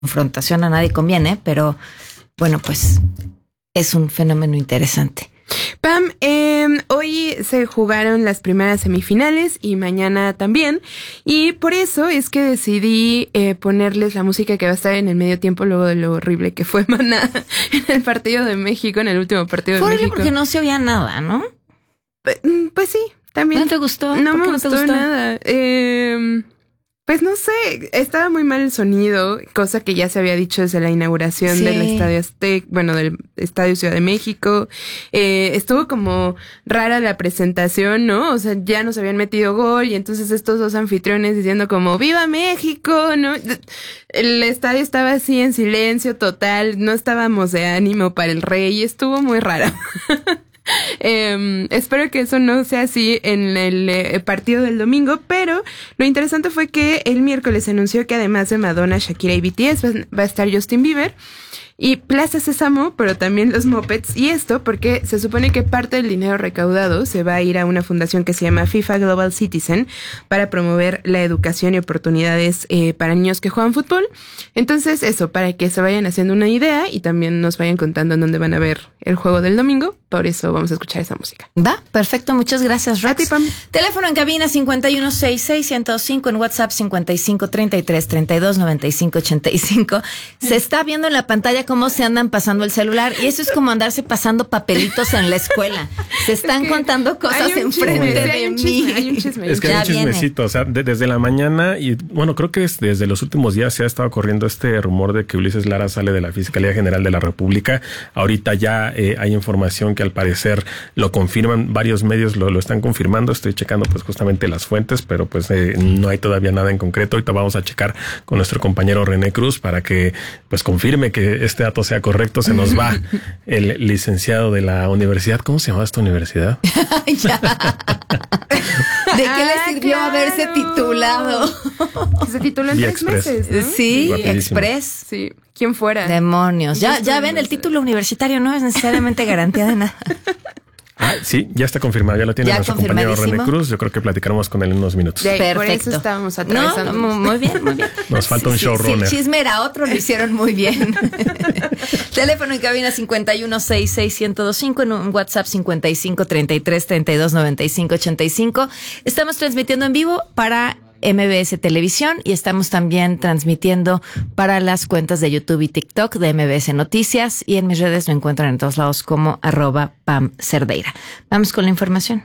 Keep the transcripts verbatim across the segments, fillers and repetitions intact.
confrontación a nadie conviene, pero bueno, pues es un fenómeno interesante. Pam, eh, hoy se jugaron las primeras semifinales y mañana también, y por eso es que decidí eh, ponerles la música que va a estar en el medio tiempo luego de lo horrible que fue Maná en el partido de México, en el último partido de fue México. Porque no se oía nada, ¿no? Pues, pues sí, también. ¿No te gustó? No me no gustó, te gustó nada. Eh... Pues no sé, estaba muy mal el sonido, cosa que ya se había dicho desde la inauguración sí. del Estadio Azteca, bueno, del Estadio Ciudad de México. Eh, estuvo como rara la presentación, ¿no? O sea, ya nos habían metido gol y entonces estos dos anfitriones diciendo como ¡Viva México!, ¿no? El estadio estaba así en silencio total, no estábamos de ánimo para el rey, estuvo muy raro. Eh, espero que eso no sea así en el eh, partido del domingo, pero lo interesante fue que el miércoles se anunció que además de Madonna, Shakira y B T S va, va a estar Justin Bieber y Plaza Sésamo, pero también los Muppets. Y esto porque se supone que parte del dinero recaudado se va a ir a una fundación que se llama FIFA Global Citizen para promover la educación y oportunidades eh, para niños que juegan fútbol. Entonces eso, para que se vayan haciendo una idea y también nos vayan contando en dónde van a ver el juego del domingo. Por eso vamos a escuchar esa música. Va, perfecto, muchas gracias, Rex. A ti, Pam. Teléfono en cabina cincuenta y uno sesenta y seis, ciento cinco, en WhatsApp cincuenta y cinco, treinta y tres, treinta y dos, noventa y cinco, ochenta y cinco. Se está viendo en la pantalla cómo se andan pasando el celular y eso es como andarse pasando papelitos en la escuela. Se están es que contando cosas enfrente chisme, de hay un mí. Chisme, hay un chisme. Es que ya hay un chismecito, viene. O sea, de, desde la mañana y bueno, creo que es desde los últimos días se ha estado corriendo este rumor de que Ulises Lara sale de la Fiscalía General de la República. Ahorita ya eh, hay información que al parecer lo confirman, varios medios lo, lo están confirmando. Estoy checando pues justamente las fuentes, pero pues eh, no hay todavía nada en concreto. Ahorita vamos a checar con nuestro compañero René Cruz para que pues confirme que este dato sea correcto. Se nos va el licenciado de la universidad. ¿Cómo se llamaba esta universidad? ¿De qué ah, le sirvió claro. haberse titulado? Se tituló en Vía tres Express. meses, ¿no? Sí, Rapidísimo. Express. Sí. ¿Quién fuera? Demonios. Ya, ya ven, el título universitario no es necesariamente garantía de nada. Ah, sí, ya está confirmado, ya lo tiene ¿Ya nuestro compañero René Cruz. Yo creo que platicaremos con él en unos minutos. De, Perfecto. Por eso estábamos atravesando. No, muy bien, muy bien. Nos falta un sí, showrunner. Si el chisme era otro, lo hicieron muy bien. Teléfono en cabina cincuenta y uno sesenta y seis, ciento veinticinco, en un WhatsApp cincuenta y cinco, treinta y tres, treinta y dos, noventa y cinco, ochenta y cinco. Estamos transmitiendo en vivo para M B S Televisión y estamos también transmitiendo para las cuentas de YouTube y TikTok de M B S Noticias y en mis redes lo encuentran en todos lados como arroba Pam Cerdeira. Vamos con la información.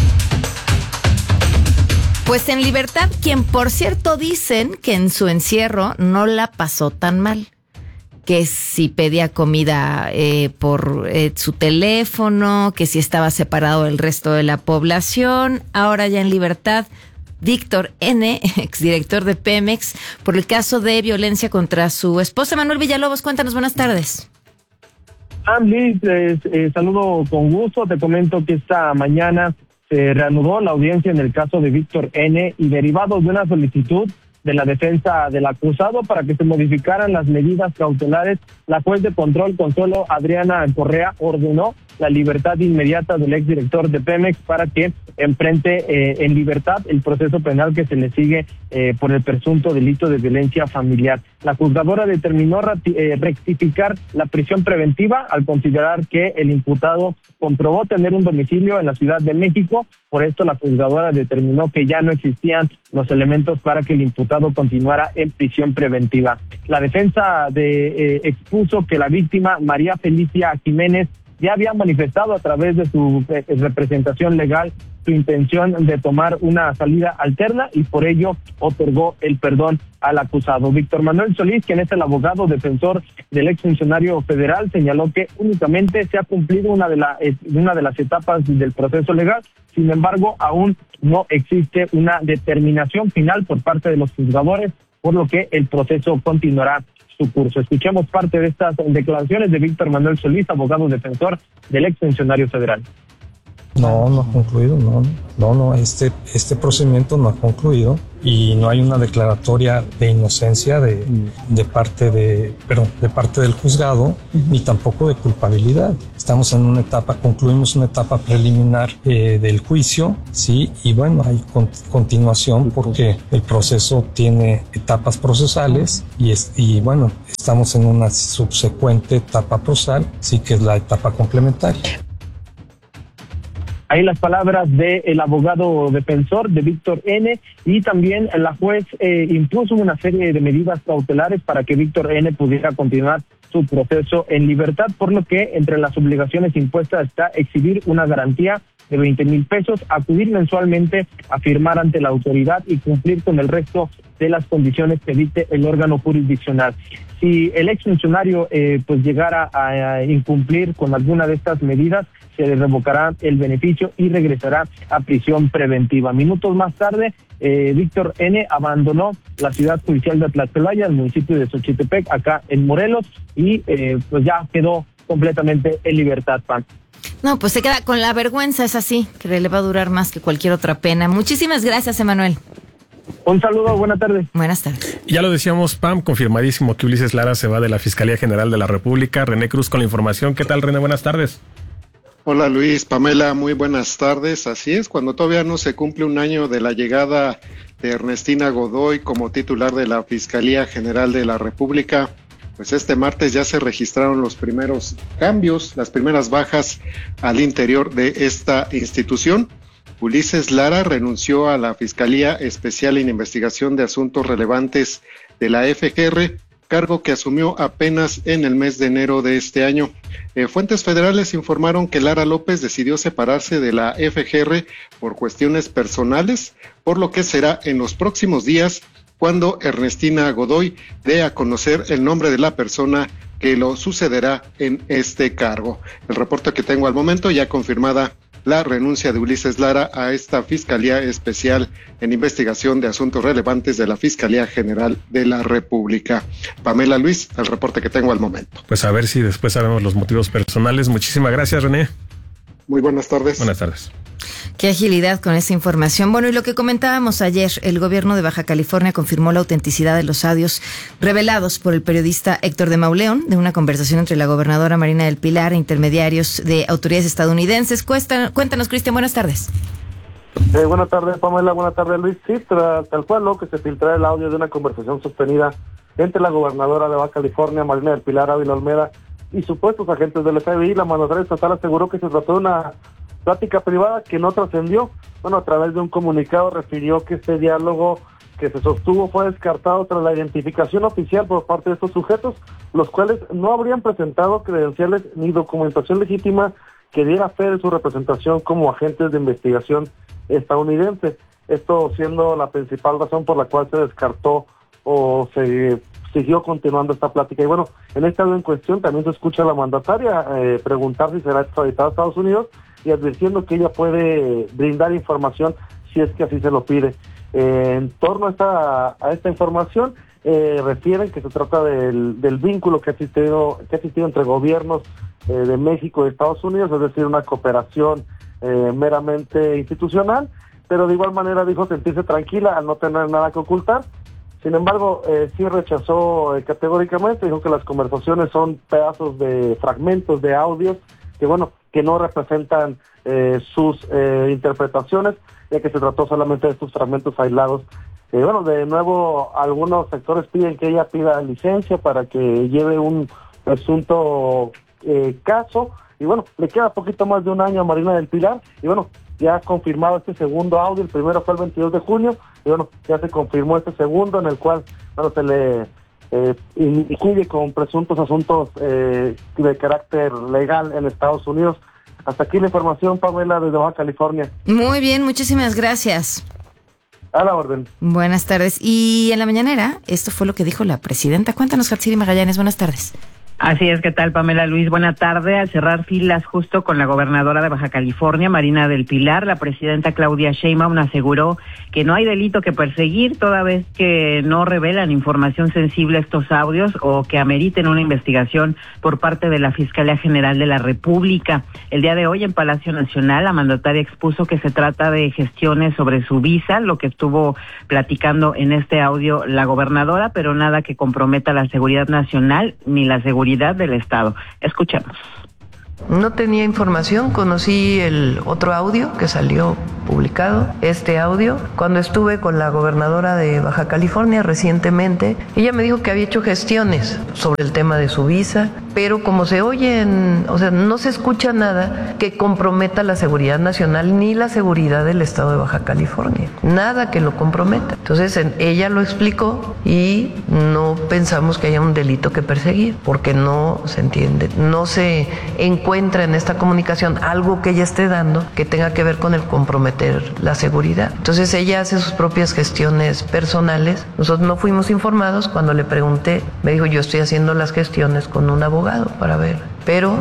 Pues en libertad, quien por cierto dicen que en su encierro no la pasó tan mal, que si pedía comida eh, por eh, su teléfono, que si estaba separado del resto de la población, ahora ya en libertad, Víctor N., exdirector de Pemex, por el caso de violencia contra su esposa. Manuel Villalobos, cuéntanos, buenas tardes. Ah, Liz, eh, eh, saludo con gusto. Te comento que esta mañana se reanudó la audiencia en el caso de Víctor N. y derivado de una solicitud de la defensa del acusado para que se modificaran las medidas cautelares, la juez de control Consuelo Adriana Correa ordenó la libertad inmediata del exdirector de Pemex para que enfrente eh, en libertad el proceso penal que se le sigue eh, por el presunto delito de violencia familiar. La juzgadora determinó rati- eh, rectificar la prisión preventiva al considerar que el imputado comprobó tener un domicilio en la Ciudad de México. Por esto la juzgadora determinó que ya no existían los elementos para que el imputado continuara en prisión preventiva. La defensa de eh, expuso que la víctima, María Felicia Jiménez, ya había manifestado a través de su eh, representación legal su intención de tomar una salida alterna y por ello otorgó el perdón al acusado. Víctor Manuel Solís, quien es el abogado defensor del exfuncionario federal, señaló que únicamente se ha cumplido una de, la, eh, una de las etapas del proceso legal. Sin embargo, aún no existe una determinación final por parte de los juzgadores, por lo que el proceso continuará su curso. Escuchemos parte de estas declaraciones de Víctor Manuel Solís, abogado defensor del exfuncionario federal. No, no ha concluido, no, no, no, este, este procedimiento no ha concluido y no hay una declaratoria de inocencia de, de parte de, perdón, de parte del juzgado, ni tampoco de culpabilidad. Estamos en una etapa, concluimos una etapa preliminar eh, del juicio, sí, y bueno, hay con, continuación porque el proceso tiene etapas procesales y, es, y bueno, estamos en una subsecuente etapa procesal, sí, que es la etapa complementaria. Ahí las palabras del abogado defensor de Víctor N. y también la juez eh, impuso una serie de medidas cautelares para que Víctor N. pudiera continuar su proceso en libertad, por lo que entre las obligaciones impuestas está exhibir una garantía de veinte mil pesos, acudir mensualmente a firmar ante la autoridad y cumplir con el resto de las condiciones que dicte el órgano jurisdiccional. Si el exfuncionario eh, pues llegara a, a incumplir con alguna de estas medidas, se le revocará el beneficio y regresará a prisión preventiva. Minutos más tarde, eh, Víctor N. abandonó la ciudad judicial de Tlaxcala, el municipio de Xochitepec, acá en Morelos, y eh, pues ya quedó completamente en libertad, Pan. No, pues se queda con la vergüenza, es así, que le va a durar más que cualquier otra pena. Muchísimas gracias, Emanuel. Un saludo, buenas tardes. Buenas tardes. Ya lo decíamos, Pam, confirmadísimo que Ulises Lara se va de la Fiscalía General de la República. René Cruz con la información. ¿Qué tal, René? Buenas tardes. Hola Luis, Pamela, muy buenas tardes. Así es, cuando todavía no se cumple un año de la llegada de Ernestina Godoy como titular de la Fiscalía General de la República, pues este martes ya se registraron los primeros cambios, las primeras bajas al interior de esta institución. Ulises Lara renunció a la Fiscalía Especial en Investigación de Asuntos Relevantes de la F G R, cargo que asumió apenas en el mes de enero de este año. Eh, fuentes federales informaron que Lara López decidió separarse de la F G R por cuestiones personales, por lo que será en los próximos días cuando Ernestina Godoy dé a conocer el nombre de la persona que lo sucederá en este cargo. El reporte que tengo al momento, ya confirmada la renuncia de Ulises Lara a esta Fiscalía Especial en Investigación de Asuntos Relevantes de la Fiscalía General de la República. Pamela, Luis, el reporte que tengo al momento. Pues a ver si después sabemos los motivos personales. Muchísimas gracias, René. Muy buenas tardes. Buenas tardes. Qué agilidad con esta información. Bueno, y lo que comentábamos ayer, el gobierno de Baja California confirmó la autenticidad de los audios revelados por el periodista Héctor de Mauleón de una conversación entre la gobernadora Marina del Pilar e intermediarios de autoridades estadounidenses. Cuesta, cuéntanos, Cristian, buenas tardes. Eh, buenas tardes, Pamela, buenas tardes, Luis. Sí, tra- tal cual, lo que se filtró el audio de una conversación sostenida entre la gobernadora de Baja California, Marina del Pilar Ávila Olmeda, y supuestos agentes del F B I. La mandataria estatal aseguró que se trató de una plática privada que no trascendió. Bueno, a través de un comunicado refirió que este diálogo que se sostuvo fue descartado tras la identificación oficial por parte de estos sujetos, los cuales no habrían presentado credenciales ni documentación legítima que diera fe de su representación como agentes de investigación estadounidense. Esto siendo la principal razón por la cual se descartó o se siguió continuando esta plática. Y bueno, en este audio en cuestión también se escucha a la mandataria eh, preguntar si será extraditada a Estados Unidos y advirtiendo que ella puede brindar información si es que así se lo pide. Eh, en torno a esta, a esta información, eh, refieren que se trata del, del vínculo que ha existido, que ha existido entre gobiernos eh, de México y Estados Unidos, es decir, una cooperación eh, meramente institucional, pero de igual manera dijo sentirse tranquila al no tener nada que ocultar. Sin embargo, eh, sí rechazó eh, categóricamente, dijo que las conversaciones son pedazos de fragmentos de audios que, bueno, que no representan eh, sus eh, interpretaciones, ya que se trató solamente de estos fragmentos aislados. Eh, bueno, de nuevo, algunos sectores piden que ella pida licencia para que lleve un presunto eh, caso, y bueno, le queda poquito más de un año a Marina del Pilar, y bueno, ya ha confirmado este segundo audio. El primero fue el veintidós de junio, y bueno, ya se confirmó este segundo, en el cual, bueno, se le eh, incluye con presuntos asuntos eh, de carácter legal en Estados Unidos. Hasta aquí la información, Pamela, desde Baja California. Muy bien, muchísimas gracias. A la orden. Buenas tardes. Y en la mañanera, esto fue lo que dijo la presidenta. Cuéntanos, Hatsiri Magallanes, buenas tardes. Así es, ¿qué tal, Pamela, Luis? Buena tarde. Al cerrar filas justo con la gobernadora de Baja California, Marina del Pilar, la presidenta Claudia Sheinbaum aseguró que no hay delito que perseguir toda vez que no revelan información sensible estos audios o que ameriten una investigación por parte de la Fiscalía General de la República. El día de hoy en Palacio Nacional, la mandataria expuso que se trata de gestiones sobre su visa, lo que estuvo platicando en este audio la gobernadora, pero nada que comprometa la seguridad nacional ni la seguridad del Estado. Escuchemos. No tenía información, conocí el otro audio que salió publicado, este audio, cuando estuve con la gobernadora de Baja California recientemente. Ella me dijo que había hecho gestiones sobre el tema de su visa, pero como se oyen, o sea, no se escucha nada que comprometa la seguridad nacional ni la seguridad del Estado de Baja California. Nada que lo comprometa. Entonces, en, ella lo explicó y no pensamos que haya un delito que perseguir, porque no se entiende, no se encuentra en esta comunicación algo que ella esté dando que tenga que ver con el comprometer la seguridad. Entonces ella hace sus propias gestiones personales. Nosotros no fuimos informados. Cuando le pregunté, me dijo, yo estoy haciendo las gestiones con un abogado para ver, pero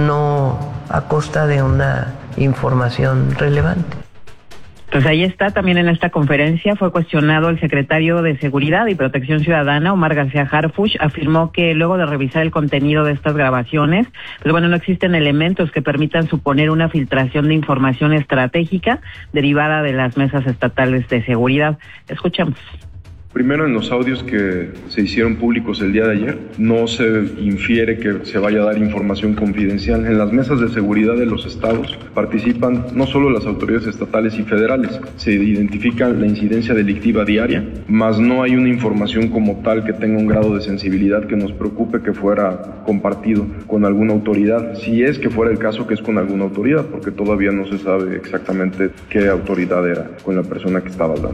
no a costa de una información relevante. Pues ahí está, también en esta conferencia fue cuestionado el secretario de Seguridad y Protección Ciudadana, Omar García Harfuch, afirmó que luego de revisar el contenido de estas grabaciones, pues bueno, no existen elementos que permitan suponer una filtración de información estratégica derivada de las mesas estatales de seguridad. Escuchemos. Primero, en los audios que se hicieron públicos el día de ayer, no se infiere que se vaya a dar información confidencial. En las mesas de seguridad de los estados participan no solo las autoridades estatales y federales, se identifica la incidencia delictiva diaria, mas no hay una información como tal que tenga un grado de sensibilidad que nos preocupe que fuera compartido con alguna autoridad, si es que fuera el caso que es con alguna autoridad, porque todavía no se sabe exactamente qué autoridad era con la persona que estaba hablando.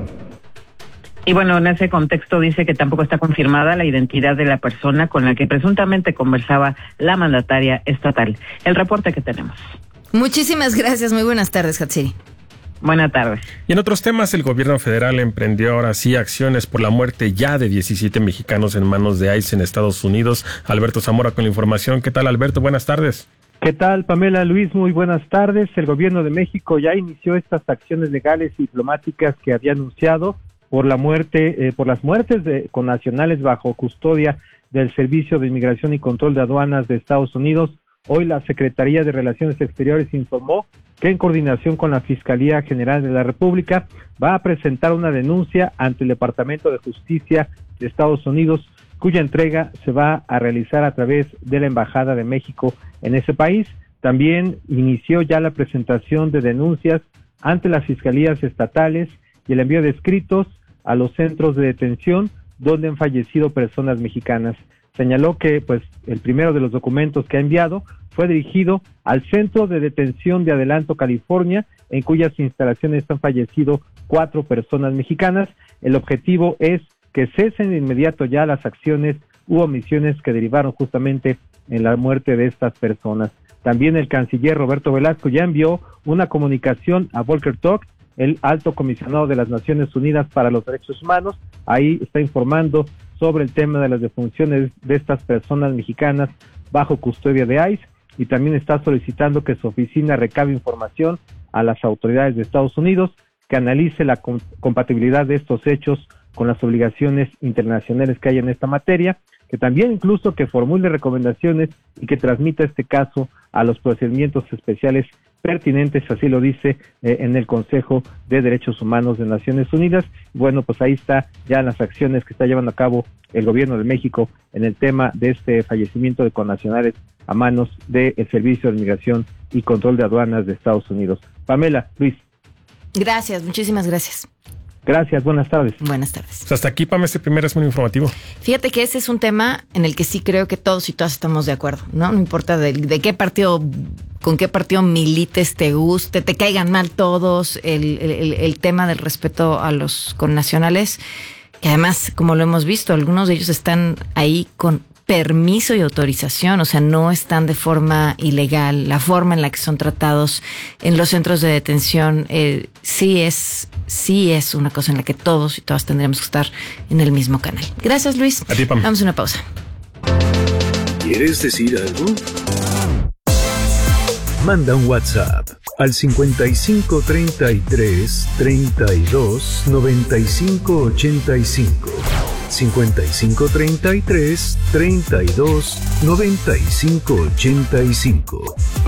Y bueno, en ese contexto dice que tampoco está confirmada la identidad de la persona con la que presuntamente conversaba la mandataria estatal. El reporte que tenemos. Muchísimas gracias. Muy buenas tardes, Hatsiri. Buenas tardes. Y en otros temas, el gobierno federal emprendió ahora sí acciones por la muerte ya de diecisiete mexicanos en manos de ICE en Estados Unidos. Alberto Zamora con la información. ¿Qué tal, Alberto? Buenas tardes. ¿Qué tal, Pamela, Luis? Muy buenas tardes. El gobierno de México ya inició estas acciones legales y diplomáticas que había anunciado por la muerte, eh, por las muertes de connacionales bajo custodia del Servicio de Inmigración y Control de Aduanas de Estados Unidos. Hoy la Secretaría de Relaciones Exteriores informó que en coordinación con la Fiscalía General de la República va a presentar una denuncia ante el Departamento de Justicia de Estados Unidos, cuya entrega se va a realizar a través de la Embajada de México en ese país. También inició ya la presentación de denuncias ante las fiscalías estatales y el envío de escritos a los centros de detención donde han fallecido personas mexicanas. Señaló que pues el primero de los documentos que ha enviado fue dirigido al Centro de Detención de Adelanto, California, en cuyas instalaciones han fallecido cuatro personas mexicanas. El objetivo es que cesen de inmediato ya las acciones u omisiones que derivaron justamente en la muerte de estas personas. También el canciller Roberto Velasco ya envió una comunicación a Volker Turk, el alto comisionado de las Naciones Unidas para los Derechos Humanos. Ahí está informando sobre el tema de las defunciones de estas personas mexicanas bajo custodia de ICE, y también está solicitando que su oficina recabe información a las autoridades de Estados Unidos, que analice la com- compatibilidad de estos hechos con las obligaciones internacionales que hay en esta materia, que también incluso que formule recomendaciones y que transmita este caso a los procedimientos especiales pertinentes, así lo dice eh, en el Consejo de Derechos Humanos de Naciones Unidas. Bueno, pues ahí está ya las acciones que está llevando a cabo el gobierno de México en el tema de este fallecimiento de connacionales a manos del Servicio de Inmigración y Control de Aduanas de Estados Unidos. Pamela, Luis. Gracias, muchísimas gracias. Gracias, buenas tardes. Buenas tardes. Pues hasta aquí, Pam, este primer resumen informativo. Fíjate que ese es un tema en el que sí creo que todos y todas estamos de acuerdo, ¿no? No importa de, de qué partido, con qué partido milites, te guste, te caigan mal todos, el, el, el tema del respeto a los connacionales, que además, como lo hemos visto, algunos de ellos están ahí con permiso y autorización, o sea, no están de forma ilegal. La forma en la que son tratados en los centros de detención eh, sí es sí es una cosa en la que todos y todas tendremos que estar en el mismo canal. Gracias, Luis. A ti, Pam. Vamos a una pausa. ¿Quieres decir algo? Manda un WhatsApp al cincuenta y cinco treinta y tres treinta y dos noventa y cinco ochenta y cinco. cincuenta y cinco treinta y tres treinta y dos noventa y cinco ochenta y cinco.